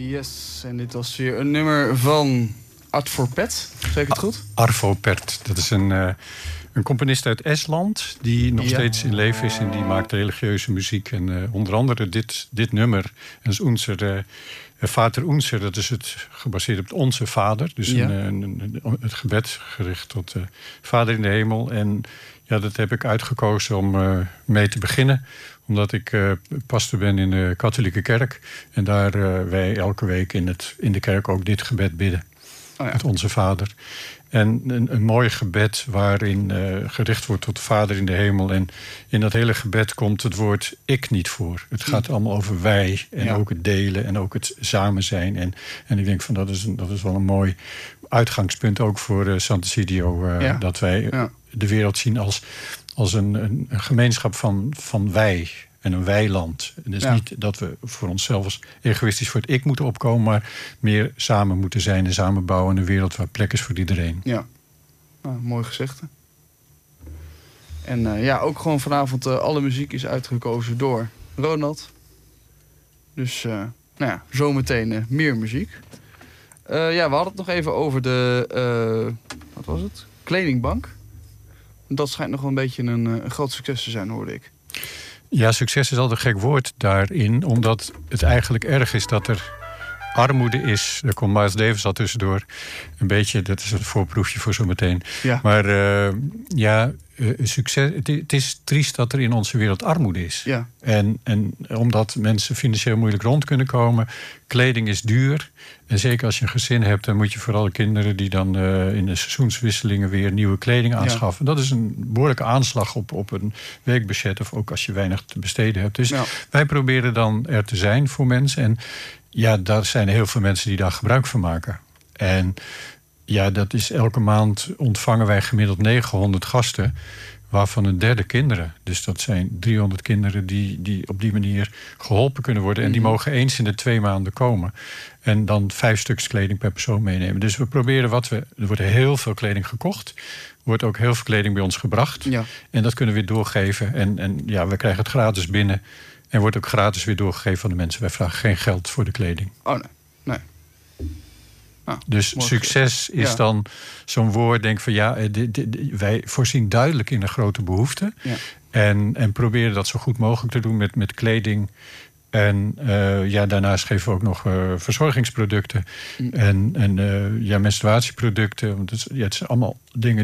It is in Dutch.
Yes, en dit was weer een nummer van Arvo Pärt. Zeg ik het goed? Arvo Pärt, dat is een componist uit Estland die nog steeds in leven is en die maakt religieuze muziek. En onder andere dit nummer, dat is Unser Vater Unser, dat is gebaseerd op het Onze Vader. Dus het gebed gericht tot Vader in de hemel. En ja, dat heb ik uitgekozen om mee te beginnen. Omdat ik pastor ben in de katholieke kerk. En daar wij elke week in de kerk ook dit gebed bidden. Oh ja. Het Onze Vader. En een mooi gebed waarin gericht wordt tot de Vader in de hemel. En in dat hele gebed komt het woord ik niet voor. Het gaat allemaal over wij en ook het delen en ook het samen zijn. En ik denk van dat is wel een mooi uitgangspunt ook voor Sant'Egidio. Dat wij de wereld zien als een gemeenschap van wij. En een weiland. En dus niet dat we voor onszelf als egoïstisch voor het ik moeten opkomen, maar meer samen moeten zijn en samen bouwen in een wereld waar plek is voor iedereen. Ja, mooi gezegd. En ook gewoon vanavond alle muziek is uitgekozen door Ronald. Dus zometeen meer muziek. We hadden het nog even over de wat was het? Kledingbank. Dat schijnt nog wel een beetje een groot succes te zijn, hoorde ik. Ja, succes is altijd een gek woord daarin. Omdat het eigenlijk erg is dat er armoede is. Daar komt Miles Davis al tussendoor. Een beetje, dat is een voorproefje voor zometeen. Ja. Maar succes. Het is triest dat er in onze wereld armoede is. Ja. En omdat mensen financieel moeilijk rond kunnen komen. Kleding is duur. En zeker als je een gezin hebt, dan moet je vooral kinderen die dan in de seizoenswisselingen weer nieuwe kleding aanschaffen. Ja. Dat is een behoorlijke aanslag op een weekbudget. Of ook als je weinig te besteden hebt. Dus wij proberen dan er te zijn voor mensen. En ja, daar zijn heel veel mensen die daar gebruik van maken. En ja, dat is elke maand ontvangen wij gemiddeld 900 gasten, waarvan een derde kinderen. Dus dat zijn 300 kinderen die op die manier geholpen kunnen worden. En die mogen eens in de 2 maanden komen. En dan 5 stuks kleding per persoon meenemen. Dus we proberen er wordt heel veel kleding gekocht. Er wordt ook heel veel kleding bij ons gebracht. Ja. En dat kunnen we weer doorgeven. En we krijgen het gratis binnen. En wordt ook gratis weer doorgegeven aan de mensen. Wij vragen geen geld voor de kleding. Oh nee. Dus succes is dan zo'n woord. Denk van wij voorzien duidelijk in een grote behoefte. Ja. En proberen dat zo goed mogelijk te doen met kleding. En daarnaast geven we ook nog verzorgingsproducten. En menstruatieproducten. Het zijn allemaal dingen